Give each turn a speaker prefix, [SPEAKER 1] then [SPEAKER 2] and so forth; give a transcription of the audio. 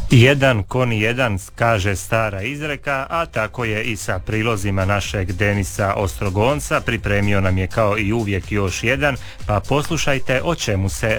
[SPEAKER 1] Jedan kon jedan, kaže stara izreka, a tako je i sa prilozima našeg Denisa Ostrogonca. Pripremio nam je kao i uvijek još jedan, pa poslušajte o čemu se